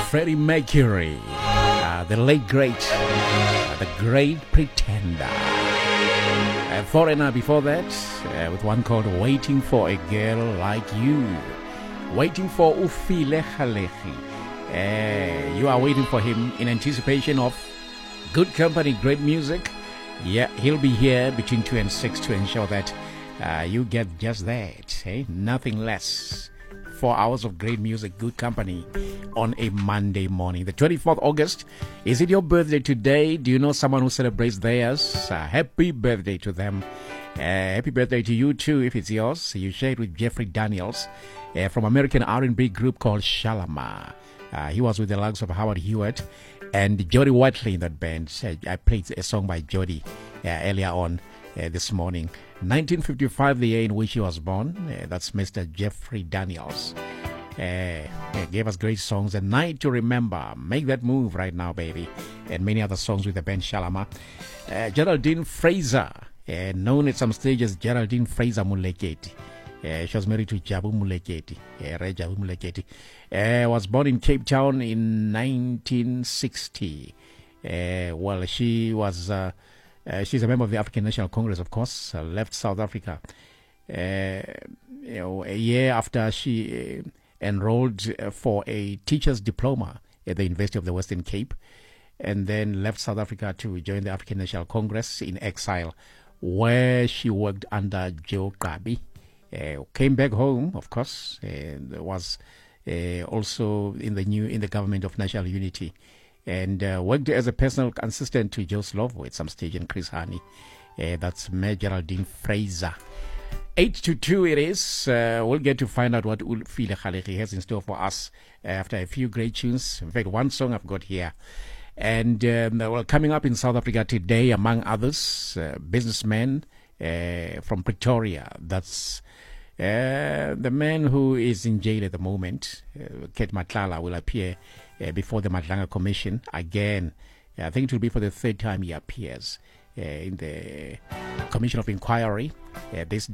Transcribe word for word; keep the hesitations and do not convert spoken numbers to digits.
Freddie Mercury, uh, the late great, uh, the great pretender. Uh, Foreigner before that, uh, with one called Waiting for a Girl Like You. Waiting for Ufile Khalehi. Uh, you are waiting for him in anticipation of good company, great music. Yeah, he'll be here between two and six to ensure that uh, you get just that, eh? Nothing less. Four hours of great music, good company on a Monday morning. The twenty-fourth of August. Is it your birthday today? Do you know someone who celebrates theirs? Uh, happy birthday to them. Uh, happy birthday to you too if it's yours. You share it with Jeffrey Daniels uh, from American R and B group called Shalamar. Uh, he was with the likes of Howard Hewitt and Jody Watley in that band. Uh, I played a song by Jody uh, earlier on uh, this morning. nineteen fifty-five, the year in which he was born. Uh, that's Mister Jeffrey Daniels. Uh, he gave us great songs. A Night to Remember. Make that move right now, baby. And many other songs with the band Shalamar. Uh, Geraldine Fraser, uh, known at some stage as Geraldine Fraser Muleketi. Uh, she was married to Jabu Muleketi. Uh, Ray Jabu Muleketi. Uh, was born in Cape Town in nineteen sixty. Uh, well, she was... Uh, Uh, she's a member of the African National Congress, of course, uh, left South Africa uh, you know, a year after she uh, enrolled uh, for a teacher's diploma at the University of the Western Cape, and then left South Africa to join the African National Congress in exile, where she worked under Joe Gabi. Uh, came back home, of course, and was uh, also in the new in the government of national unity. And uh, worked as a personal assistant to Joe Slovo at some stage in Chris Hani. Uh, that's Mae Geraldine Fraser. eight to two it is. Uh, we'll get to find out what Ufile Khalehi has in store for us after a few great tunes. In fact, one song I've got here. And um, well, coming up in South Africa today, among others, uh, businessman uh, from Pretoria. That's uh, the man who is in jail at the moment. Uh, Kate Matlala will appear Uh, before the Madlanga Commission again. uh, I think it will be for the third time he appears uh, in the Commission of Inquiry uh, this